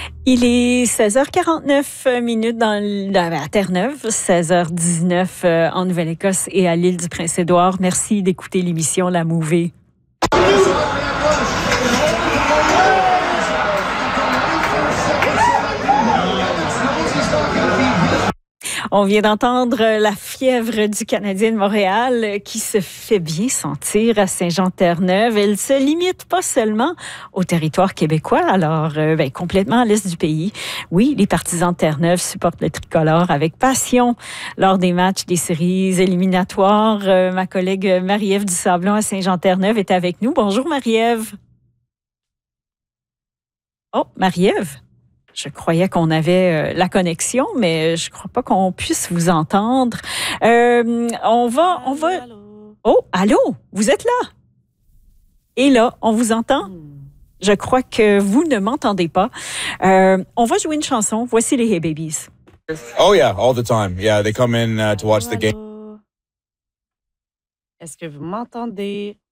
Il est 16h49 à Terre-Neuve, 16h19 en Nouvelle-Écosse et à l'île du Prince-Édouard. Merci d'écouter l'émission La Mouvée. On vient d'entendre la fièvre du Canadien de Montréal qui se fait bien sentir à Saint-Jean-Terre-Neuve. Elle se limite pas seulement au territoire québécois, alors complètement à l'est du pays. Oui, les partisans de Terre-Neuve supportent le tricolore avec passion lors des matchs des séries éliminatoires. Ma collègue Marie-Ève Dusablon à Saint-Jean-Terre-Neuve est avec nous. Bonjour Marie-Ève. Oh, Marie-Ève. Je croyais qu'on avait la connexion, mais je crois pas qu'on puisse vous entendre. On va. Allô. Oh, allô, vous êtes là? Et là, on vous entend? Je crois que vous ne m'entendez pas. On va jouer une chanson. Voici les Hey Babies. Oh yeah, all the time. Yeah, they come in to watch the game. Allô. Est-ce que vous m'entendez?